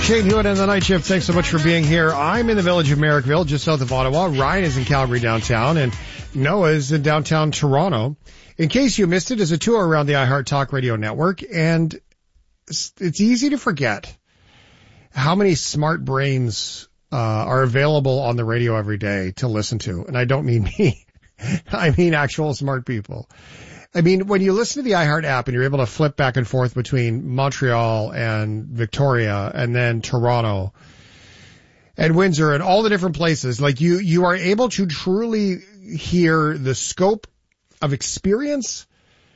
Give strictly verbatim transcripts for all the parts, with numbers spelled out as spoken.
Shane Hewitt in the night shift. Thanks so much for being here. I'm in the village of Merrickville, just south of Ottawa. Ryan is in Calgary downtown, and Noah is in downtown Toronto. In case you missed it, it's a tour around the iHeart Talk Radio Network, and it's, it's easy to forget how many smart brains uh, are available on the radio every day to listen to. And I don't mean me. I mean actual smart people. I mean, when you listen to the iHeart app and you're able to flip back and forth between Montreal and Victoria and then Toronto and Windsor and all the different places, like you, you are able to truly hear the scope of experience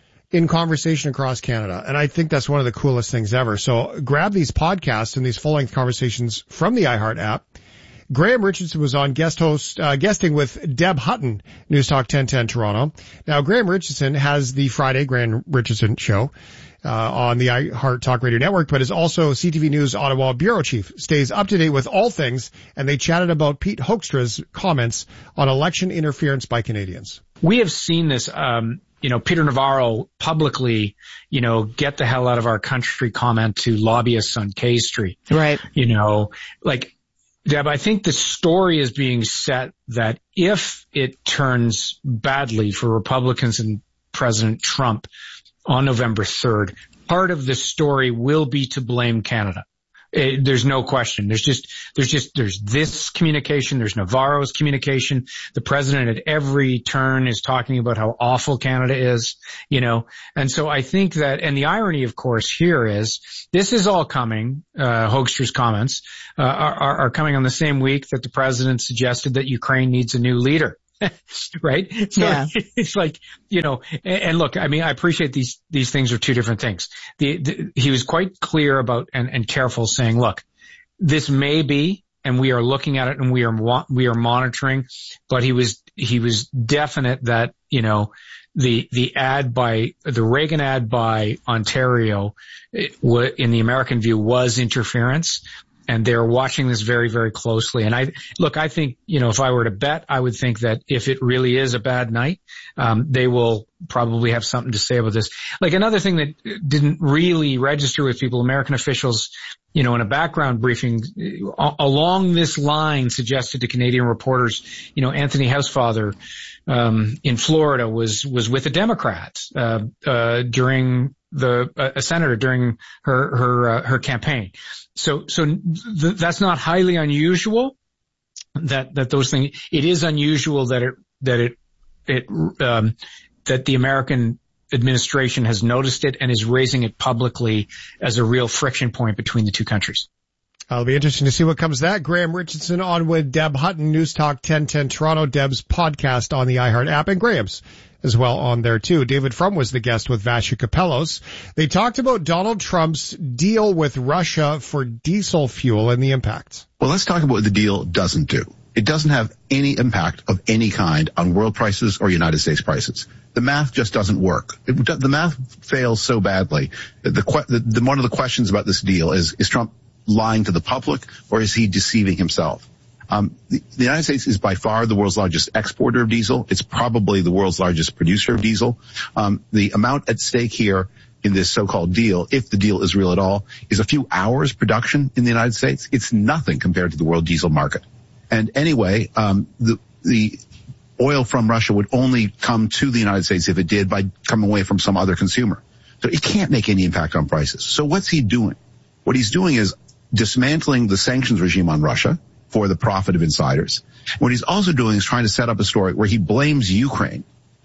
in conversation across Canada. And I think that's one of the coolest things ever. So grab these podcasts and these full-length conversations from the iHeart app. Graham Richardson was on guest host, uh, guesting with Deb Hutton, News Talk ten ten Toronto. Now, Graham Richardson has the Friday Graham Richardson show, uh, on the iHeart Talk Radio Network, but is also C T V News Ottawa bureau chief, stays up to date with all things, and they chatted about Pete Hoekstra's comments on election interference by Canadians. We have seen this, um, you know, Peter Navarro publicly, you know, get the hell out of our country comment to lobbyists on K Street. Right. You know, like, Deb, I think the story is being set that if it turns badly for Republicans and President Trump on November third, part of the story will be to blame Canada. It, there's no question. There's just, there's just, there's this communication. There's Navarro's communication. The president at every turn is talking about how awful Canada is, you know. And so I think that, and the irony, of course, here is this is all coming, uh, Hoekstra's comments, uh, are, are coming on the same week that the president suggested that Ukraine needs a new leader. Right? So yeah. It's like, you know, and, and look, I mean, I appreciate these, these things are two different things. The, the, he was quite clear about and, and careful saying, look, this may be, and we are looking at it and we are, we are monitoring, but he was, he was definite that, you know, the, the ad by, the Reagan ad by Ontario it, w- in the American view was interference. And they're watching this very, very closely. And I, look, I think, you know, if I were to bet, I would think that if it really is a bad night, um, they will probably have something to say about this. Like another thing that didn't really register with people, American officials, you know, in a background briefing a- along this line suggested to Canadian reporters, you know, Anthony Housefather, um, in Florida was, was with a Democrat, uh, uh, during the, uh, a senator during her, her, uh, her campaign. So, so th- that's not highly unusual that, that those things, it is unusual that it, that it, it, um, that the American administration has noticed it and is raising it publicly as a real friction point between the two countries. It'll be interesting to see what comes of that. Graham Richardson on with Deb Hutton, News Talk ten ten Toronto, Deb's podcast on the iHeart app, and Graham's as well on there too. David Frum was the guest with Vasya Kapellos. They talked about Donald Trump's deal with Russia for diesel fuel and the impact. Well, let's talk about what the deal doesn't do. It doesn't have any impact of any kind on world prices or United States prices. The math just doesn't work. It, the math fails so badly that the, the, the one of the questions about this deal is, is Trump lying to the public or is he deceiving himself? Um, the, the United States is by far the world's largest exporter of diesel. It's probably the world's largest producer of diesel. Um, the amount at stake here in this so-called deal, if the deal is real at all, is a few hours production in the United States. It's nothing compared to the world diesel market. And anyway, um, the, the oil from Russia would only come to the United States if it did by coming away from some other consumer. So it can't make any impact on prices. So what's he doing? What he's doing is dismantling the sanctions regime on Russia for the profit of insiders. What he's also doing is trying to set up a story where he blames Ukraine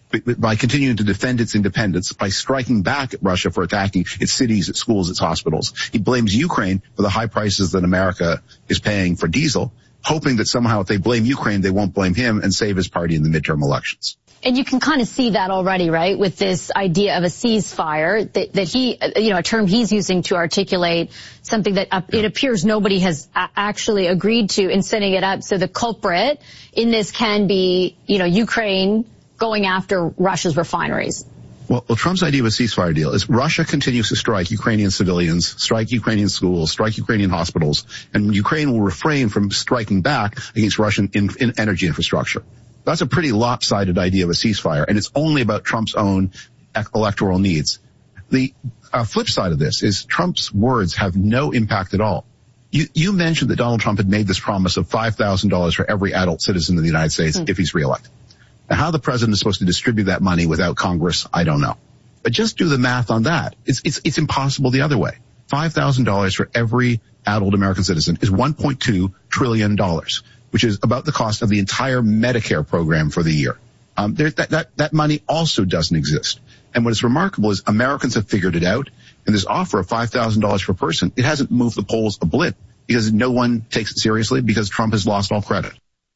by continuing to defend its independence, by striking back at Russia for attacking its cities, its schools, its hospitals. He blames Ukraine for the high prices that America is paying for diesel, hoping that somehow if they blame Ukraine, they won't blame him and save his party in the midterm elections. And you can kind of see that already, right, with this idea of a ceasefire that, that he, you know, a term he's using to articulate something that uh, yeah. it appears nobody has a- actually agreed to in setting it up. So the culprit in this can be, you know, Ukraine going after Russia's refineries. Well, well, Trump's idea of a ceasefire deal is Russia continues to strike Ukrainian civilians, strike Ukrainian schools, strike Ukrainian hospitals, and Ukraine will refrain from striking back against Russian in, in energy infrastructure. That's a pretty lopsided idea of a ceasefire, and it's only about Trump's own electoral needs. The uh, flip side of this is Trump's words have no impact at all. You, you mentioned that Donald Trump had made this promise of five thousand dollars for every adult citizen of the United States mm. if he's reelected. Now, how the president is supposed to distribute that money without Congress, I don't know. But just do the math on that. It's, it's, it's impossible the other way. five thousand dollars for every adult American citizen is one point two trillion dollars, which is about the cost of the entire Medicare program for the year. Um, there, that, that, that money also doesn't exist. And what is remarkable is Americans have figured it out. And this offer of five thousand dollars per person, it hasn't moved the polls a blip because no one takes it seriously because Trump has lost all credit.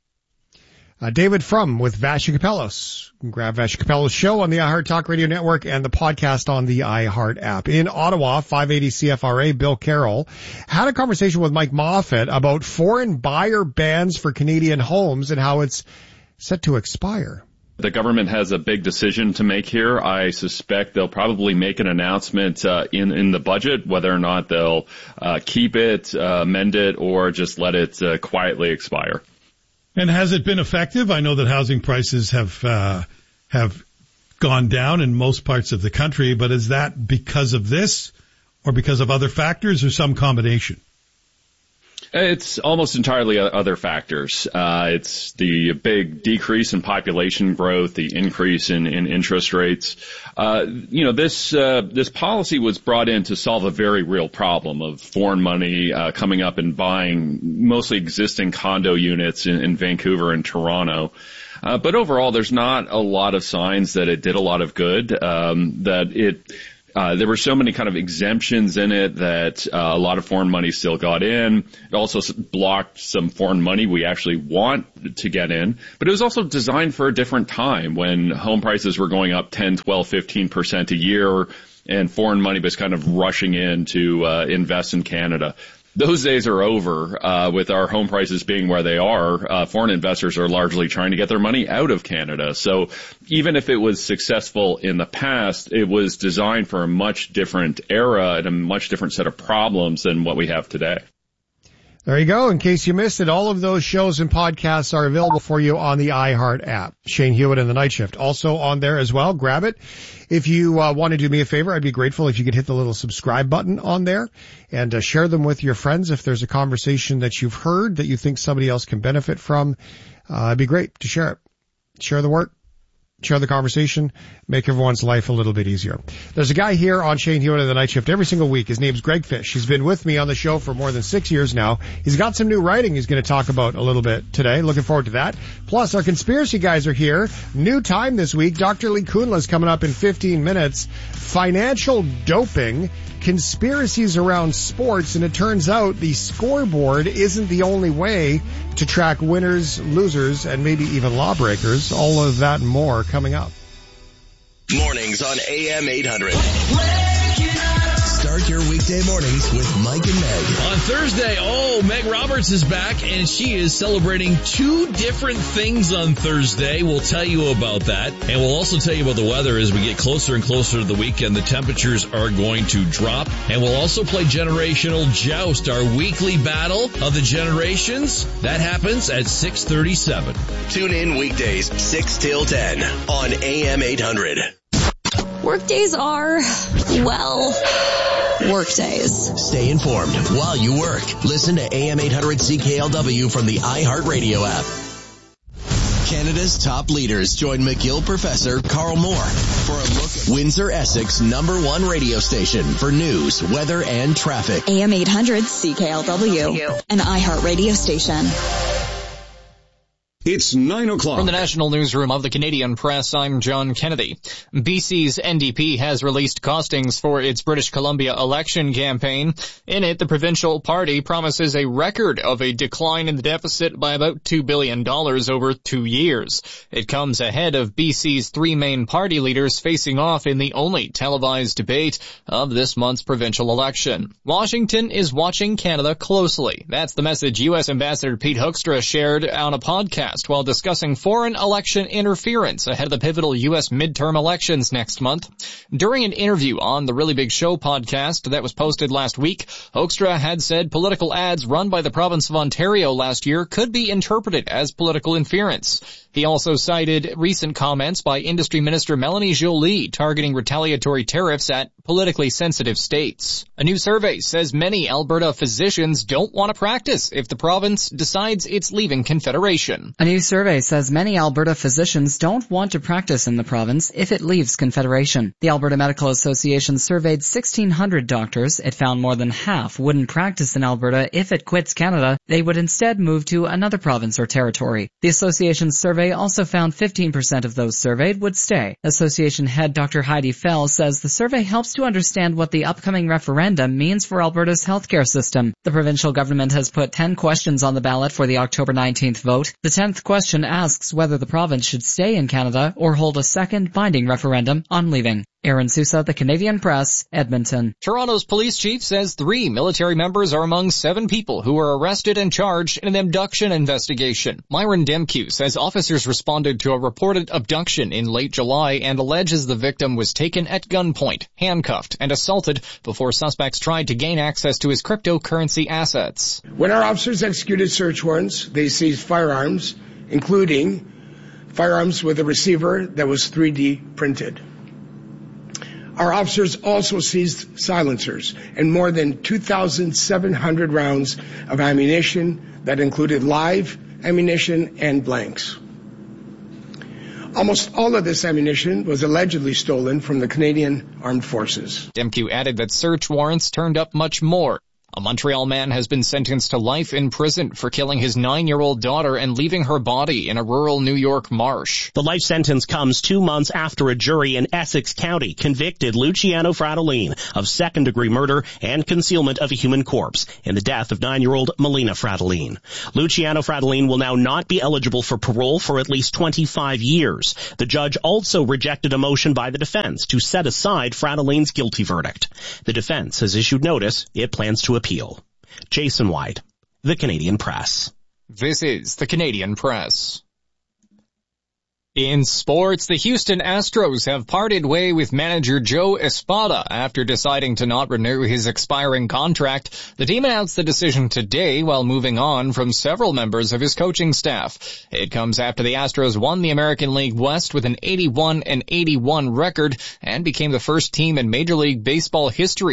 Uh, David Frum with Vassy Kapelos. You can grab Vassy Kapelos' show on the iHeart Talk Radio Network and the podcast on the iHeart app. In Ottawa, five eighty C F R A, Bill Carroll had a conversation with Mike Moffat about foreign buyer bans for Canadian homes and how it's set to expire. The government has a big decision to make here. I suspect they'll probably make an announcement uh, in in the budget, whether or not they'll uh, keep it, uh, amend it, or just let it uh, quietly expire. And has it been effective? I know that housing prices have uh, have gone down in most parts of the country, but is that because of this, or because of other factors, or some combination? It's almost entirely other factors. Uh, it's the big decrease in population growth, the increase in, in interest rates. Uh, you know, this, uh, this policy was brought in to solve a very real problem of foreign money, uh, coming up and buying mostly existing condo units in, in Vancouver and Toronto. Uh, but overall, there's not a lot of signs that it did a lot of good, um, that it, Uh, there were so many kind of exemptions in it that uh, a lot of foreign money still got in. It also blocked some foreign money we actually want to get in. But it was also designed for a different time when home prices were going up ten, twelve, fifteen percent a year and foreign money was kind of rushing in to uh, invest in Canada. Those days are over. Uh, with our home prices being where they are, uh, foreign investors are largely trying to get their money out of Canada. So even if it was successful in the past, it was designed for a much different era and a much different set of problems than what we have today. There you go. In case you missed it, all of those shows and podcasts are available for you on the iHeart app. Shane Hewitt and The Night Shift also on there as well. Grab it. If you uh, want to do me a favor, I'd be grateful if you could hit the little subscribe button on there and uh, share them with your friends. If there's a conversation that you've heard that you think somebody else can benefit from, uh, it'd be great to share it. Share the work. Share the conversation, make everyone's life a little bit easier. There's a guy here on Shane Hewitt and The Night Shift every single week. His name's Greg Fish. He's been with me on the show for more than six years now. He's got some new writing he's going to talk about a little bit today. Looking forward to that. Plus, our conspiracy guys are here. New time this week. Doctor Lee Kunla's coming up in fifteen minutes. Financial doping, conspiracies around sports, and it turns out the scoreboard isn't the only way to track winners, losers, and maybe even lawbreakers. All of that and more coming up. Mornings on A M eight hundred. Start your weekday mornings with Mike and Meg. On Thursday, oh, Meg Roberts is back, and she is celebrating two different things on Thursday. We'll tell you about that, and we'll also tell you about the weather as we get closer and closer to the weekend. The temperatures are going to drop, and we'll also play Generational Joust, our weekly battle of the generations. That happens at six thirty-seven. Tune in weekdays, six till ten on A M eight hundred. Workdays are, well, workdays. Stay informed while you work. Listen to A M eight hundred C K L W from the iHeartRadio app. Canada's top leaders join McGill professor Carl Moore for a look at Windsor, Essex number one radio station for news, weather, and traffic. A M eight hundred C K L W, an iHeartRadio station. It's nine o'clock. From the National Newsroom of the Canadian Press, I'm John Kennedy. B C's N D P has released costings for its British Columbia election campaign. In it, the provincial party promises a record of a decline in the deficit by about two billion dollars over two years. It comes ahead of B C's three main party leaders facing off in the only televised debate of this month's provincial election. Washington is watching Canada closely. That's the message U S Ambassador Pete Hoekstra shared on a podcast while discussing foreign election interference ahead of the pivotal U S midterm elections next month. During an interview on the Really Big Show podcast that was posted last week, Hoekstra had said political ads run by the province of Ontario last year could be interpreted as political interference. He also cited recent comments by Industry Minister Melanie Joly targeting retaliatory tariffs at politically sensitive states. A new survey says many Alberta physicians don't want to practice if the province decides it's leaving Confederation. A new survey says many Alberta physicians don't want to practice in the province if it leaves Confederation. The Alberta Medical Association surveyed sixteen hundred doctors. It found more than half wouldn't practice in Alberta if it quits Canada. They would instead move to another province or territory. The association's survey also found fifteen percent of those surveyed would stay. Association head Doctor Heidi Fell says the survey helps to understand what the upcoming referendum means for Alberta's healthcare system. The provincial government has put ten questions on the ballot for the October nineteenth vote. The tenth question asks whether the province should stay in Canada or hold a second binding referendum on leaving. Aaron Sousa, The Canadian Press, Edmonton. Toronto's police chief says three military members are among seven people who were arrested and charged in an abduction investigation. Myron Demkew says officers responded to a reported abduction in late July and alleges the victim was taken at gunpoint, handcuffed, and assaulted before suspects tried to gain access to his cryptocurrency assets. When our officers executed search warrants, they seized firearms, including firearms with a receiver that was three D printed. Our officers also seized silencers and more than two thousand seven hundred rounds of ammunition that included live ammunition and blanks. Almost all of this ammunition was allegedly stolen from the Canadian Armed Forces. Demkew added that search warrants turned up much more. A Montreal man has been sentenced to life in prison for killing his nine-year-old daughter and leaving her body in a rural New York marsh. The life sentence comes two months after a jury in Essex County convicted Luciano Fratellin of second-degree murder and concealment of a human corpse in the death of nine-year-old Melina Fratellin. Luciano Fratellin will now not be eligible for parole for at least twenty-five years. The judge also rejected a motion by the defense to set aside Fratellin's guilty verdict. The defense has issued notice it plans to appeal. Jason White, The Canadian Press. This is The Canadian Press. In sports, the Houston Astros have parted way with manager Joe Espada after deciding to not renew his expiring contract. The team announced the decision today while moving on from several members of his coaching staff. It comes after the Astros won the American League West with an eighty-one and eighty-one record and became the first team in Major League Baseball history